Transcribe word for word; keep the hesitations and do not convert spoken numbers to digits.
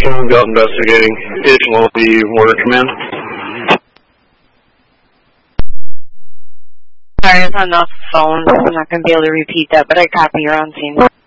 Kevin Belt investigating. Additional will be Warner Command. Sorry, I'm on the phone. I'm not going to be able to repeat that, but I copy you're on scene.